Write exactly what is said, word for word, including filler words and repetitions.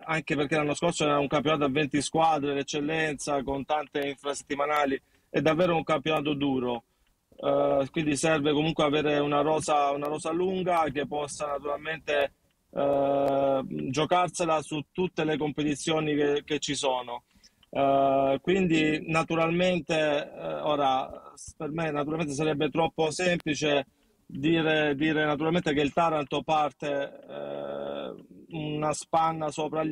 anche perché l'anno scorso era un campionato a venti squadre, l'eccellenza, con tante infrasettimanali, è davvero un campionato duro. Eh, quindi serve comunque avere una rosa, una rosa lunga che possa naturalmente eh, giocarsela su tutte le competizioni che, che ci sono. Eh, quindi naturalmente, eh, ora per me naturalmente sarebbe troppo semplice dire, dire naturalmente che il Taranto parte eh, una spanna sopra gli